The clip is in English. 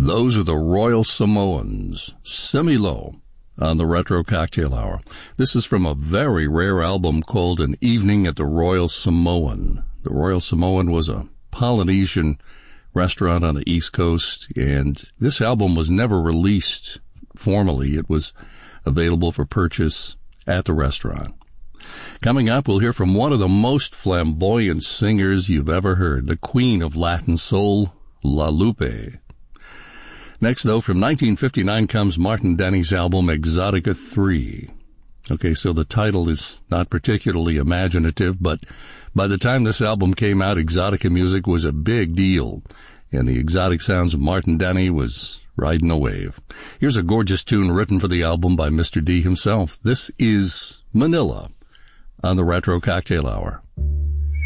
Those are the Royal Samoans, Semi-Low, on the Retro Cocktail Hour. This is from a very rare album called An Evening at the Royal Samoan. The Royal Samoan was a Polynesian restaurant on the East Coast, and this album was never released formally. It was available for purchase at the restaurant. Coming up, we'll hear from one of the most flamboyant singers you've ever heard, the queen of Latin soul, La Lupe. Next, though, from 1959 comes Martin Denny's album Exotica 3. Okay, so the title is not particularly imaginative, but by the time this album came out, exotica music was a big deal, and the exotic sounds of Martin Denny was riding a wave. Here's a gorgeous tune written for the album by Mr. D himself. This is Manila on the Retro Cocktail Hour.